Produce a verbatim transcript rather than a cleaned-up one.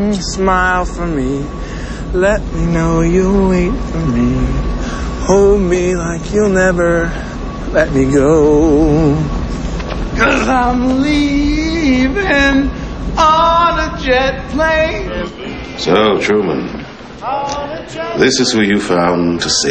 Mm, smile for me. Let me know you'll wait for me. Hold me like you'll never let me go. 'Cause I'm leaving on a jet plane. So, Truman, this is who you found to save.